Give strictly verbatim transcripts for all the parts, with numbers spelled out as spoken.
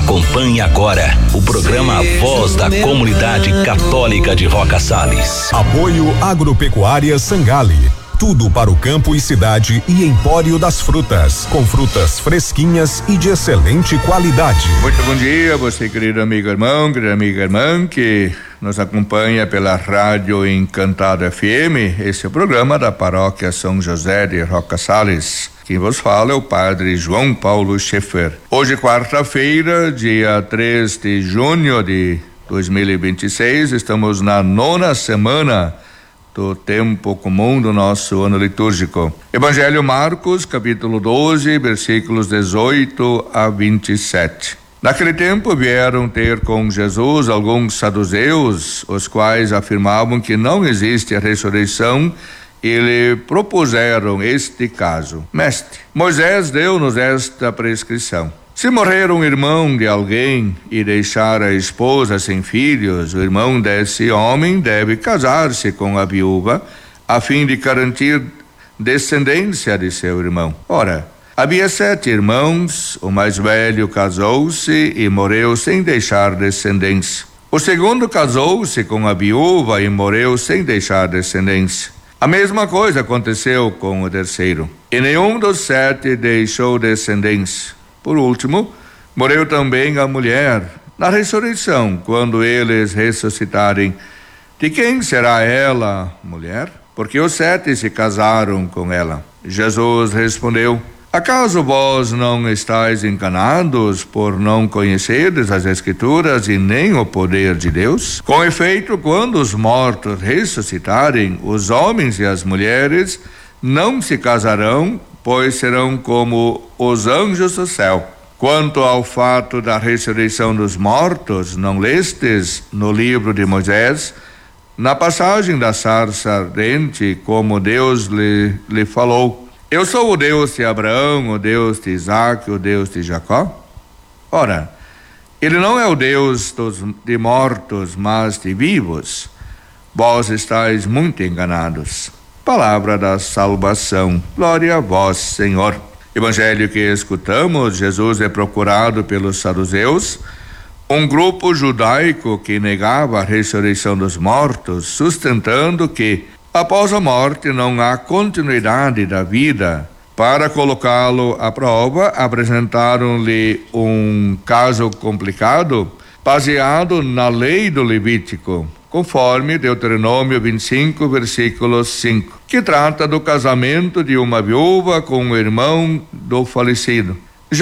Acompanhe agora o programa Voz da Comunidade Católica de Roca Sales. Apoio Agropecuária Sangali. Tudo para o campo e cidade e Empório das Frutas, com frutas fresquinhas e de excelente qualidade. Muito bom dia, você querido amigo irmão, querida amiga irmã que nos acompanha pela Rádio Encantado F M. Esse é o programa da Paróquia São José de Roca Sales. Quem vos fala é o Padre João Paulo Schaeffer. Hoje, quarta-feira, dia três de junho de dois mil e vinte e seis, estamos na nona semana do tempo comum do nosso ano litúrgico. Evangelho Marcos, capítulo doze, versículos dezoito a vinte e sete. Naquele tempo vieram ter com Jesus alguns saduceus, os quais afirmavam que não existe a ressurreição, e lhe propuseram este caso: Mestre, Moisés deu-nos esta prescrição: se morrer um irmão de alguém e deixar a esposa sem filhos, o irmão desse homem deve casar-se com a viúva, a fim de garantir descendência de seu irmão. Ora, havia sete irmãos, o mais velho casou-se e morreu sem deixar descendência. O segundo casou-se com a viúva e morreu sem deixar descendência. A mesma coisa aconteceu com o terceiro, e nenhum dos sete deixou descendência. Por último, morreu também a mulher. Na ressurreição, quando eles ressuscitarem, de quem será ela, mulher? Porque os sete se casaram com ela. Jesus respondeu: acaso vós não estáis enganados por não conhecerdes as Escrituras e nem o poder de Deus? Com efeito, quando os mortos ressuscitarem, os homens e as mulheres não se casarão, pois serão como os anjos do céu. Quanto ao fato da ressurreição dos mortos, não lestes no livro de Moisés, na passagem da sarça ardente, como Deus lhe, lhe falou: eu sou o Deus de Abraão, o Deus de Isaque, o Deus de Jacó? Ora, ele não é o Deus dos, de mortos, mas de vivos. Vós estáis muito enganados. Palavra da salvação. Glória a vós, Senhor. Evangelho que escutamos, Jesus é procurado pelos saduceus, um grupo judaico que negava a ressurreição dos mortos, sustentando que após a morte não há continuidade da vida. Para colocá-lo à prova, apresentaram-lhe um caso complicado, baseado na lei do Levítico, conforme Deuteronômio vinte e cinco, versículo cinco, que trata do casamento de uma viúva com o irmão do falecido.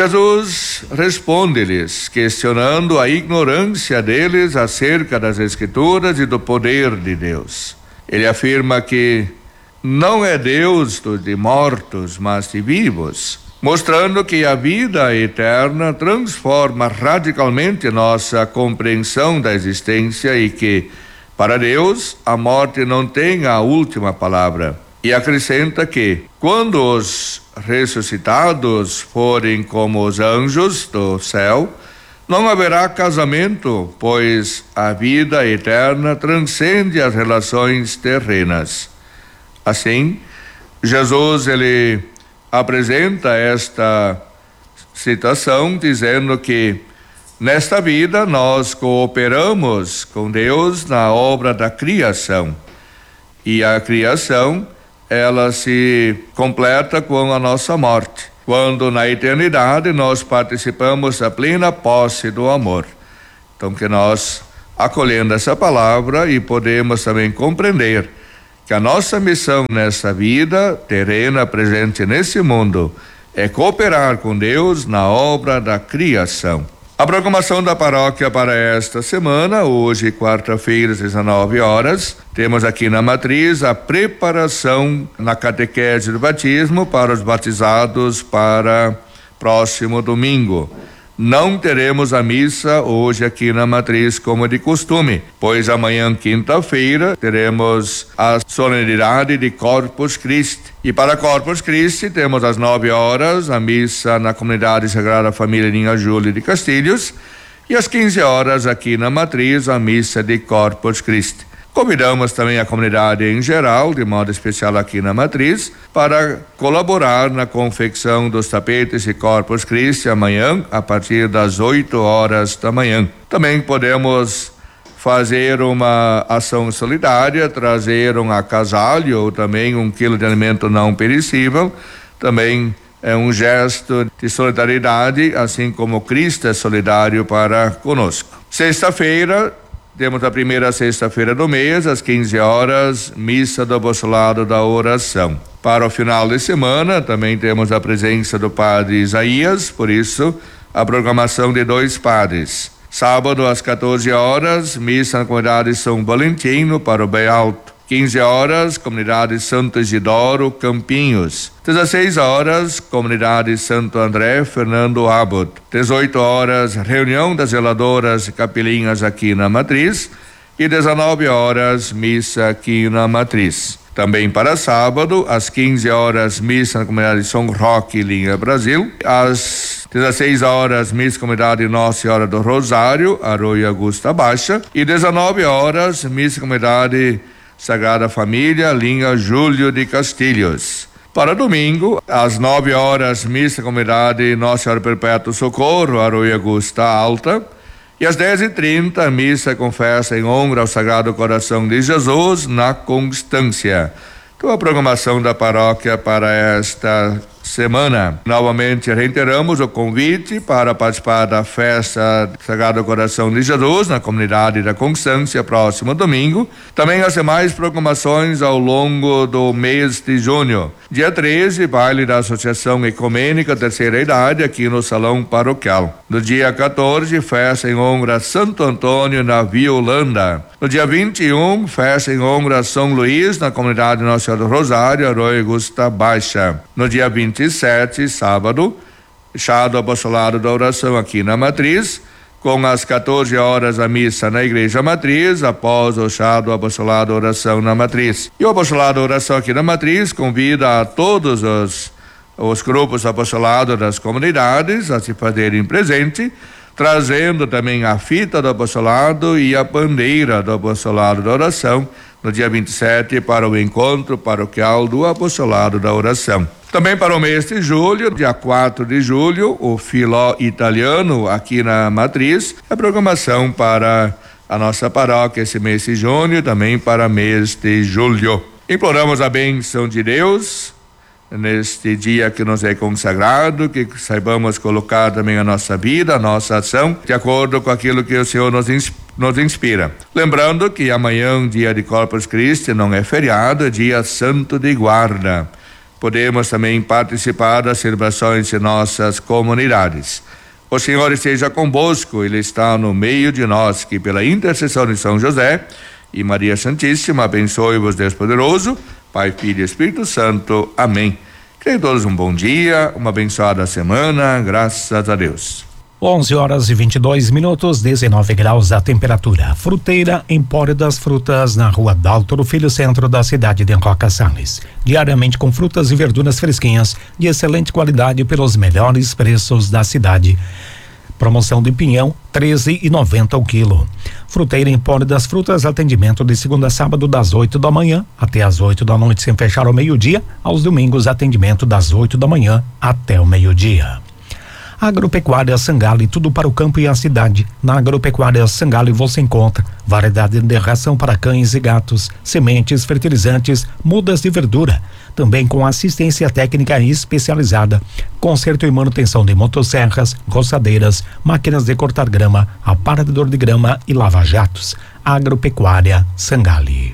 Jesus responde-lhes, questionando a ignorância deles acerca das Escrituras e do poder de Deus. Ele afirma que não é Deus de mortos, mas de vivos, mostrando que a vida eterna transforma radicalmente nossa compreensão da existência e que, para Deus, a morte não tem a última palavra. E acrescenta que, quando os ressuscitados forem como os anjos do céu, não haverá casamento, pois a vida eterna transcende as relações terrenas. Assim, Jesus ele apresenta esta situação dizendo que nesta vida nós cooperamos com Deus na obra da criação, e a criação ela se completa com a nossa morte, quando na eternidade nós participamos da plena posse do amor. Então que nós, acolhendo essa palavra, e podemos também compreender que a nossa missão nessa vida terrena presente nesse mundo é cooperar com Deus na obra da criação. A programação da paróquia para esta semana, hoje, quarta-feira, às dezenove horas, temos aqui na Matriz a preparação na catequese do batismo para os batizados para próximo domingo. Não teremos a missa hoje aqui na Matriz como de costume, pois amanhã, quinta-feira, teremos a solenidade de Corpus Christi. E para Corpus Christi temos às nove horas a missa na Comunidade Sagrada Família Ninha Júlia de Castilhos, e às quinze horas aqui na Matriz a missa de Corpus Christi. Convidamos também a comunidade em geral, de modo especial aqui na Matriz, para colaborar na confecção dos tapetes e Corpus Christi amanhã, a partir das oito horas da manhã. Também podemos fazer uma ação solidária, trazer um agasalho ou também um quilo de alimento não perecível. Também é um gesto de solidariedade, assim como Cristo é solidário para conosco. Sexta-feira, temos a primeira sexta-feira do mês, às quinze horas, missa do apostolado da oração. Para o final de semana, também temos a presença do padre Isaías, por isso, a programação de dois padres. Sábado, às quatorze horas, missa na comunidade São Valentino, para o Bem Alto. quinze horas, comunidade Santo Isidoro, Campinhos. dezesseis horas, comunidade Santo André, Fernando Abbott. dezoito horas, reunião das zeladoras e capelinhas aqui na Matriz. E dezenove horas, missa aqui na Matriz. Também para sábado, às quinze horas, missa na comunidade São Roque, Linha Brasil. Às dezesseis horas, missa comunidade Nossa Senhora do Rosário, Arroio Augusta Baixa. E dezenove horas, missa comunidade Sagrada Família, linha Júlio de Castilhos. Para domingo, às nove horas, missa comunidade Nossa Senhora Perpétuo Socorro, Arroio Augusta Alta. E às dez e trinta, missa com festa em honra ao Sagrado Coração de Jesus, na Constância. Então, a programação da paróquia para esta semana. Novamente reiteramos o convite para participar da festa Sagrado Coração de Jesus na comunidade da Constância, próximo domingo. Também as demais programações ao longo do mês de junho. Dia treze, baile da Associação Ecumênica Terceira Idade aqui no Salão Paroquial. No dia quatorze, festa em honra a Santo Antônio na Via Holanda. No dia vinte e um, festa em honra a São Luís na comunidade Nossa Senhora do Rosário, Arroio Augusta Baixa. No dia vinte e sete, sábado, chá do apostolado da oração aqui na Matriz, com às quatorze horas a missa na Igreja Matriz, após o chá do apostolado da oração na Matriz. E o apostolado da oração aqui na Matriz convida a todos os, os grupos apostolados das comunidades a se fazerem presente, trazendo também a fita do apostolado e a bandeira do apostolado da oração no dia vinte e sete para o encontro paroquial do apostolado da oração. Também para o mês de julho, dia quatro de julho, o Filó Italiano aqui na Matriz, a programação para a nossa paróquia esse mês de junho, também para mês de julho. Imploramos a bênção de Deus neste dia que nos é consagrado, que saibamos colocar também a nossa vida, a nossa ação, de acordo com aquilo que o Senhor nos, nos inspira. Lembrando que amanhã, dia de Corpus Christi, não é feriado, é dia santo de guarda. Podemos também participar das celebrações de nossas comunidades. O Senhor esteja convosco, Ele está no meio de nós, que pela intercessão de São José e Maria Santíssima, abençoe-vos Deus poderoso, Pai, Filho e Espírito Santo. Amém. Tenham todos um bom dia, uma abençoada semana, graças a Deus. onze horas e vinte e dois minutos, dezenove graus a temperatura. Fruteira Empório das Frutas, na rua Daltoro Filho, centro da cidade de Roca Sales. Diariamente com frutas e verduras fresquinhas, de excelente qualidade pelos melhores preços da cidade. Promoção de pinhão, treze e noventa o quilo. Fruteira Empório das Frutas, atendimento de segunda a sábado das oito da manhã até as oito da noite, sem fechar ao meio-dia. Aos domingos, atendimento das oito da manhã até o meio-dia. Agropecuária Sangali, tudo para o campo e a cidade. Na Agropecuária Sangali você encontra variedade de ração para cães e gatos, sementes, fertilizantes, mudas de verdura, também com assistência técnica especializada, conserto e manutenção de motosserras, roçadeiras, máquinas de cortar grama, aparador de grama e lava-jatos. Agropecuária Sangali.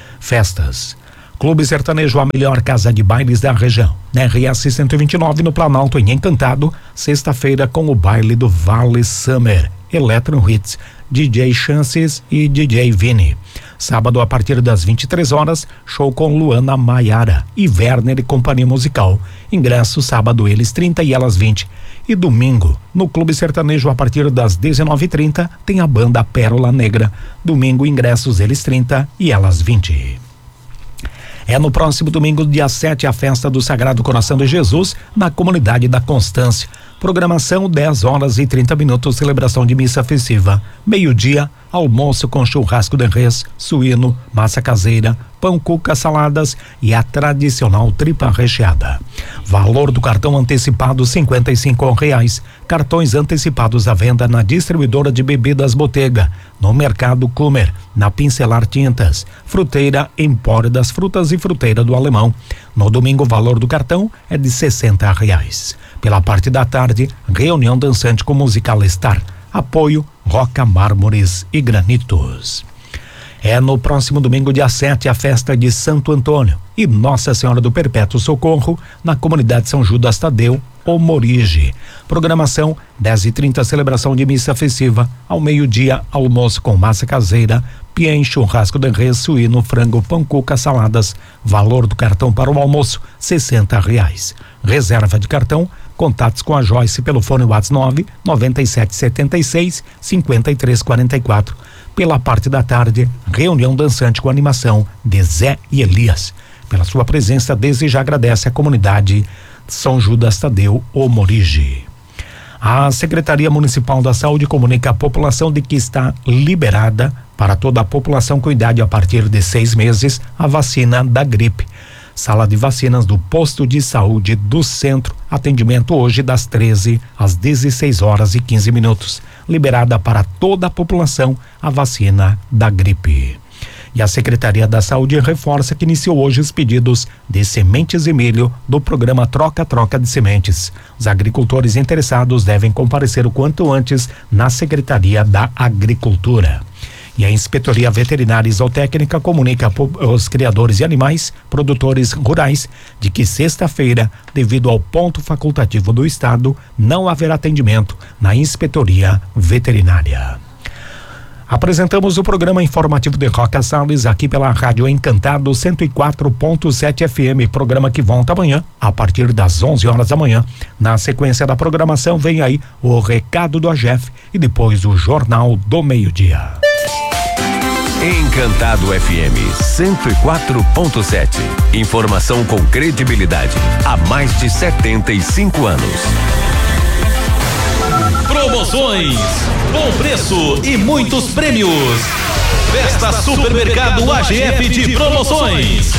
Festas. Clube Sertanejo, a melhor casa de bailes da região. Na R S cento e vinte e nove, no Planalto, em Encantado, sexta-feira com o baile do Vale Summer, Electron Hits, D J Chances e D J Vini. Sábado, a partir das vinte e três horas, show com Luana Maiara e Werner e companhia musical. Ingresso sábado, eles trinta e elas vinte. E domingo, no Clube Sertanejo, a partir das dezenove e trinta, tem a banda Pérola Negra. Domingo, ingressos, eles trinta e elas vinte. É no próximo domingo, dia sete, a festa do Sagrado Coração de Jesus, na comunidade da Constância. Programação dez horas e trinta minutos, celebração de missa festiva. Meio-dia, almoço com churrasco de res, suíno, massa caseira, pão, cuca, saladas e a tradicional tripa recheada. Valor do cartão antecipado cinquenta e cinco reais. Cartões antecipados à venda na distribuidora de bebidas Botega, no Mercado Kumer, na Pincelar Tintas, Fruteira, Empório das Frutas e Fruteira do Alemão. No domingo, o valor do cartão é de sessenta reais. Pela parte da tarde, reunião dançante com musical Star. Apoio Roca Mármores e Granitos. É no próximo domingo, dia sete, a festa de Santo Antônio e Nossa Senhora do Perpétuo Socorro na comunidade São Judas Tadeu, Omorige. Programação: dez e trinta, celebração de missa festiva. Ao meio-dia, almoço com massa caseira, piem, churrasco de res, suíno, frango, pão, cuca, saladas. Valor do cartão para o almoço: sessenta reais. Reserva de cartão: contatos com a Joyce pelo fone WhatsApp nove nove sete sete seis cinco três quatro quatro. Pela parte da tarde, reunião dançante com animação de Zé e Elias. Pela sua presença, desde já agradece a comunidade São Judas Tadeu, Omorige. A Secretaria Municipal da Saúde comunica à população de que está liberada para toda a população com idade a partir de seis meses a vacina da gripe. Sala de vacinas do Posto de Saúde do Centro. Atendimento hoje das treze às dezesseis horas e quinze minutos. Liberada para toda a população a vacina da gripe. E a Secretaria da Saúde reforça que iniciou hoje os pedidos de sementes e milho do programa Troca-Troca de Sementes. Os agricultores interessados devem comparecer o quanto antes na Secretaria da Agricultura. E a Inspetoria Veterinária e Zootécnica comunica aos criadores de animais, produtores rurais, de que sexta-feira, devido ao ponto facultativo do estado, não haverá atendimento na Inspetoria Veterinária. Apresentamos o programa informativo de Roca Salles aqui pela Rádio Encantado cento e quatro ponto sete F M, programa que volta amanhã a partir das onze horas da manhã. Na sequência da programação vem aí o recado do A G E F e depois o Jornal do Meio-Dia. Encantado F M cento e quatro ponto sete. Informação com credibilidade há mais de setenta e cinco anos. Promoções, bom preço e muitos prêmios. Festa Supermercado A G F de promoções.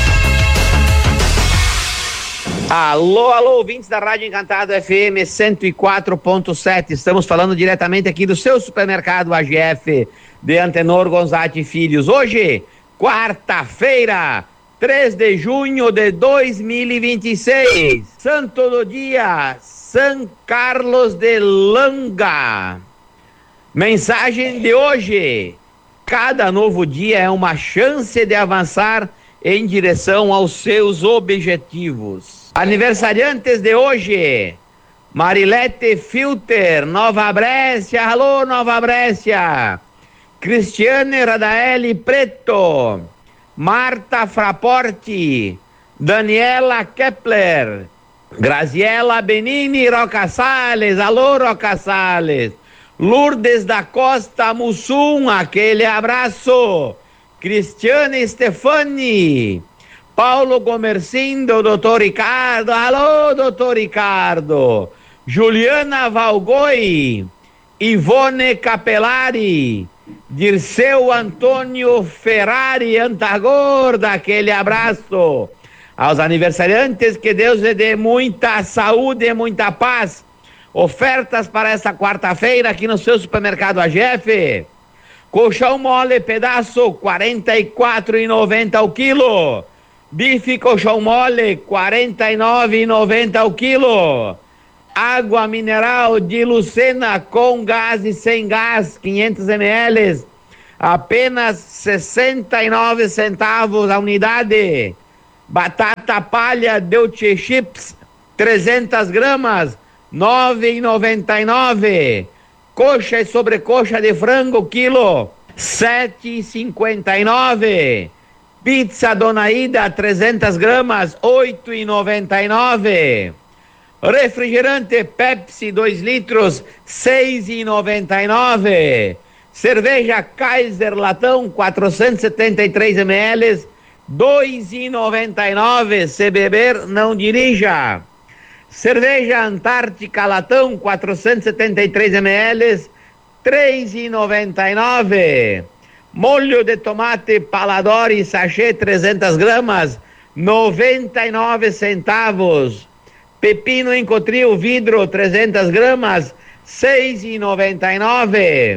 Alô, alô, ouvintes da Rádio Encantado F M cento e quatro ponto sete. Estamos falando diretamente aqui do seu supermercado A G F de Antenor Gonzatti Filhos. Hoje, quarta-feira, três de junho de dois mil e vinte e seis. Santo do dia, São Carlos de Langa. Mensagem de hoje: cada novo dia é uma chance de avançar em direção aos seus objetivos. Aniversariantes de hoje: Marilete Filter, Nova Brécia. Alô, Nova Brécia. Cristiane Radaeli Preto, Marta Fraporti, Daniela Kepler, Graziela Benini Roca Salles. Alô, Roca Salles. Lourdes da Costa Mussum, aquele abraço. Cristiane Stefani, Paulo Gomercindo, doutor Ricardo. Alô, doutor Ricardo. Juliana Valgoi, Ivone Capelari, Dirceu Antônio Ferrari Antagorda, aquele abraço. Aos aniversariantes, que Deus lhe dê muita saúde e muita paz. Ofertas para esta quarta-feira aqui no seu supermercado A G F. Colchão mole pedaço quarenta e quatro reais e noventa centavos o quilo. Bife colchão mole quarenta e nove reais e noventa centavos o quilo. Água mineral de Lucena com gás e sem gás, quinhentos mililitros, apenas sessenta e nove centavos a unidade. Batata palha Deutsche Chips, trezentas gramas, nove reais e noventa e nove centavos. Coxa e sobrecoxa de frango, quilo, sete reais e cinquenta e nove centavos. Pizza Dona Ida, trezentas gramas, oito reais e noventa e nove centavos. Refrigerante Pepsi dois litros, seis reais e noventa e nove centavos. Cerveja Kaiser latão quatrocentos e setenta e três mililitros, dois reais e noventa e nove centavos. Se beber, não dirija. Cerveja Antártica latão quatrocentos e setenta e três mililitros, três e noventa e nove. Molho de tomate Paladori sachê trezentas gramas, noventa e nove centavos. Pepino em cotril vidro trezentas gramas, seis e noventa e nove.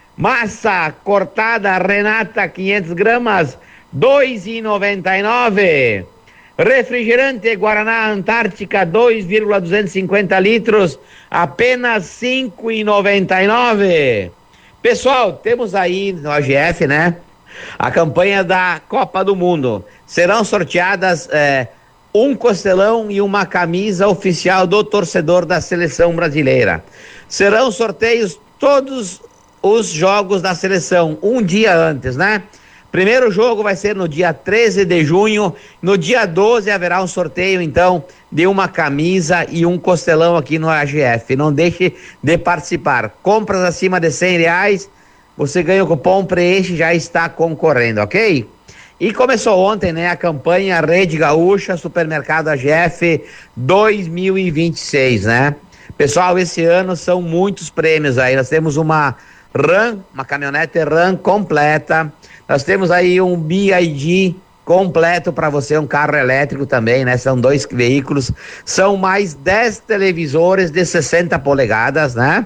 Massa cortada Renata quinhentas gramas, dois e noventa e nove. Refrigerante Guaraná Antártica dois vírgula duzentos e cinquenta litros, apenas cinco e noventa e nove. Pessoal, temos aí no A G F, né, a campanha da Copa do Mundo. Serão sorteadas é, um costelão e uma camisa oficial do torcedor da seleção brasileira. Serão sorteios todos os jogos da seleção, um dia antes, né? Primeiro jogo vai ser no dia treze de junho, no dia doze haverá um sorteio, então, de uma camisa e um costelão aqui no A G F. Não deixe de participar. Compras acima de cem reais, você ganha o cupom, preenche, já está concorrendo, ok? E começou ontem, né, a campanha Rede Gaúcha Supermercado A G F dois mil e vinte e seis, né? Pessoal, esse ano são muitos prêmios aí. Nós temos uma RAM, uma caminhonete RAM completa. Nós temos aí um B I D completo para você, um carro elétrico também, né? São dois veículos, são mais dez televisores de sessenta polegadas, né?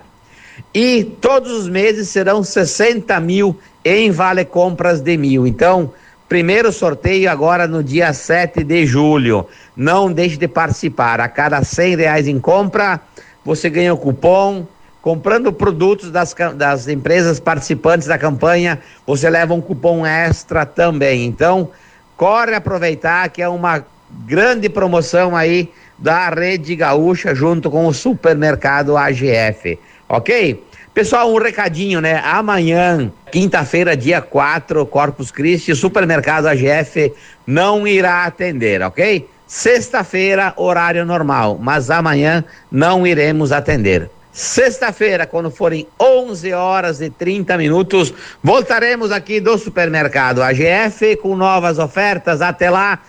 E todos os meses serão sessenta mil em vale compras de mil. Então, primeiro sorteio agora no dia sete de julho. Não deixe de participar. A cada cem reais em compra, você ganha o cupom. Comprando produtos das, das empresas participantes da campanha, você leva um cupom extra também. Então, corre aproveitar que é uma grande promoção aí da Rede Gaúcha junto com o Supermercado A G F, ok? Pessoal, um recadinho, né? Amanhã, quinta-feira, dia quatro, Corpus Christi, o Supermercado A G F não irá atender, ok? Sexta-feira, horário normal, mas amanhã não iremos atender. Sexta-feira, quando forem onze horas e trinta minutos, voltaremos aqui do Supermercado A G F com novas ofertas. Até lá,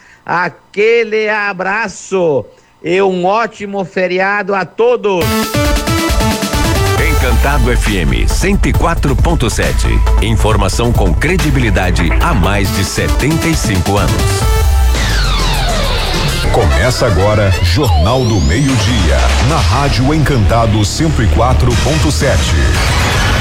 aquele abraço e um ótimo feriado a todos. Encantado F M cento e quatro ponto sete. Informação com credibilidade há mais de setenta e cinco anos. Começa agora Jornal do Meio-Dia, na Rádio Encantado cento e quatro ponto sete.